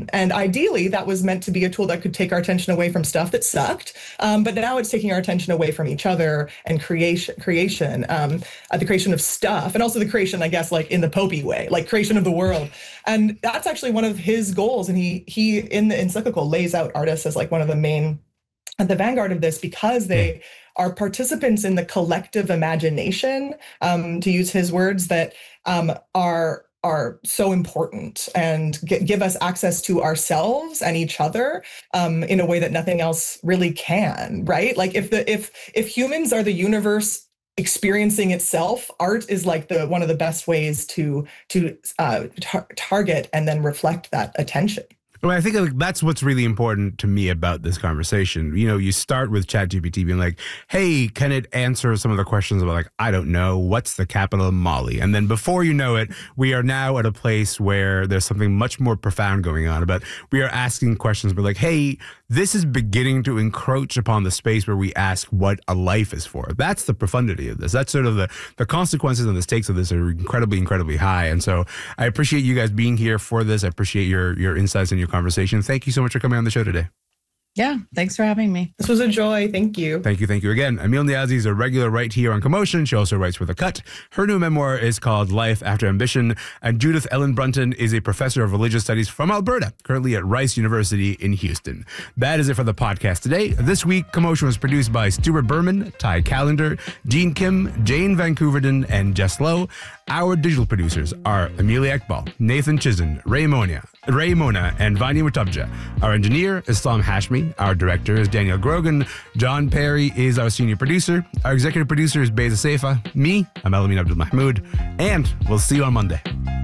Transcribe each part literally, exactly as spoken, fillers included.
and ideally, that was meant to be a tool that could take our attention away from stuff that sucked. Um, but now it's taking our attention away from each other and creation, creation, um, uh, the creation of stuff, and also the creation, I guess, like in the Popey way, like creation of the world. And that's actually one of his goals. And he he in the encyclical lays out artists as like one of the main at the vanguard of this, because they are participants in the collective imagination, um, to use his words, that um, are are so important and g- give us access to ourselves and each other um, in a way that nothing else really can, right? Like if the if if humans are the universe experiencing itself, art is like the one of the best ways to to uh, tar- target and then reflect that attention. Well, I think like, that's what's really important to me about this conversation. You know, you start with ChatGPT being like, hey, can it answer some of the questions about like, I don't know, what's the capital of Mali? And then before you know it, we are now at a place where there's something much more profound going on about we are asking questions, but like, hey, this is beginning to encroach upon the space where we ask what a life is for. That's the profundity of this. That's sort of the, the consequences and the stakes of this are incredibly, incredibly high. And so I appreciate you guys being here for this. I appreciate your your insights and your conversation. Thank you so much for coming on the show today. Yeah, thanks for having me. This was a joy. Thank you. Thank you. Thank you again. Emile Niazi is a regular right here on Commotion. She also writes for The Cut. Her new memoir is called Life After Ambition. And Judith Ellen Brunton is a professor of religious studies from Alberta, currently at Rice University in Houston. That is it for the podcast today. This week, Commotion was produced by Stuart Berman, Ty Callender, Jean Kim, Jane Van Couverden, and Jess Lowe. Our digital producers are Amelia Ekbal, Nathan Chizen, Ray Mona, Ray Mona, and Vanya Mutabja. Our engineer is Sam Hashmi. Our director is Daniel Grogan. John Perry is our senior producer. Our executive producer is Beza Seifa. Me, I'm Elamin Abdul Mahmoud. And we'll see you on Monday.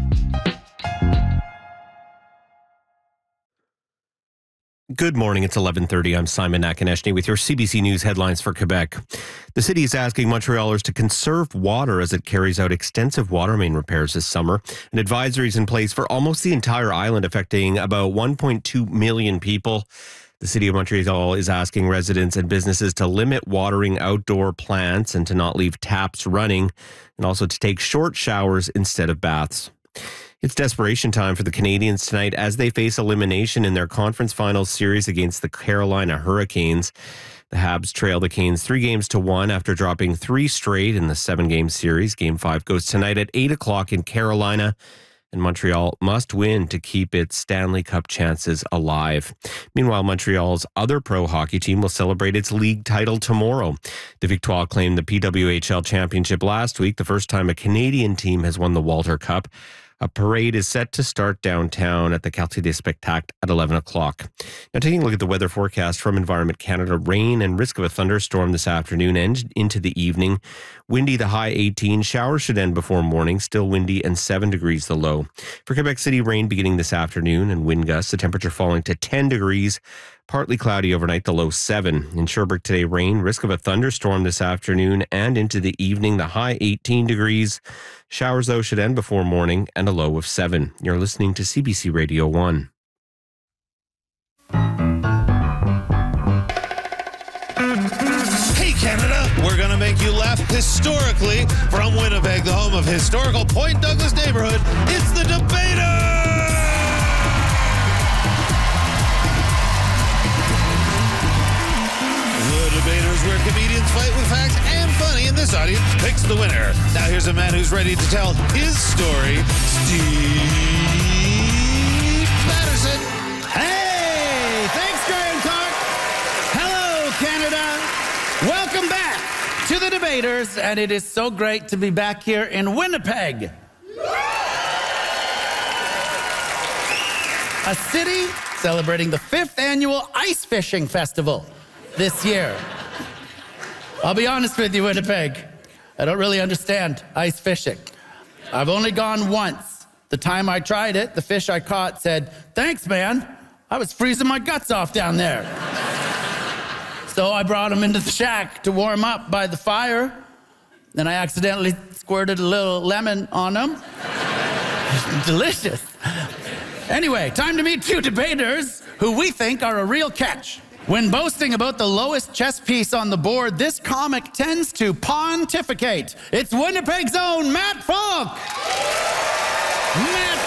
Good morning. It's eleven thirty. I'm Simon Nakaneshny with your C B C News headlines for Quebec. The city is asking Montrealers to conserve water as it carries out extensive water main repairs this summer. An advisory is in place for almost the entire island, affecting about one point two million people. The city of Montreal is asking residents and businesses to limit watering outdoor plants and to not leave taps running, and also to take short showers instead of baths. It's desperation time for the Canadians tonight as they face elimination in their conference finals series against the Carolina Hurricanes. The Habs trail the Canes three games to one after dropping three straight in the seven-game series. Game five goes tonight at eight o'clock in Carolina, and Montreal must win to keep its Stanley Cup chances alive. Meanwhile, Montreal's other pro hockey team will celebrate its league title tomorrow. The Victoire claimed the P W H L championship last week, the first time a Canadian team has won the Walter Cup. A parade is set to start downtown at the Quartier des Spectacles at eleven o'clock. Now, taking a look at the weather forecast from Environment Canada, rain and risk of a thunderstorm this afternoon and into the evening. Windy, the high eighteen. Showers should end before morning. Still windy and seven degrees the low. For Quebec City, rain beginning this afternoon and wind gusts. The temperature falling to ten degrees. Partly cloudy overnight, the low seven. In Sherbrooke today, rain, risk of a thunderstorm this afternoon and into the evening, the high eighteen degrees. Showers, though, should end before morning and a low of seven. You're listening to C B C Radio one. Hey, Canada, we're going to make you laugh historically. From Winnipeg, the home of historical Point Douglas neighborhood, it's the Debaters! Debaters, where comedians fight with facts and funny, and this audience picks the winner. Now here's a man who's ready to tell his story, Steve Patterson. Hey, thanks, Graham Clark. Hello, Canada. Welcome back to the Debaters, and it is so great to be back here in Winnipeg. A city celebrating the fifth annual Ice Fishing Festival this year. I'll be honest with you, Winnipeg. I don't really understand ice fishing. I've only gone once. The time I tried it, the fish I caught said, "Thanks, man. I was freezing my guts off down there." So I brought him into the shack to warm up by the fire. Then I accidentally squirted a little lemon on him. Delicious. Anyway, time to meet two debaters who we think are a real catch. When boasting about the lowest chess piece on the board, this comic tends to pontificate. It's Winnipeg's own Matt Falk. Matt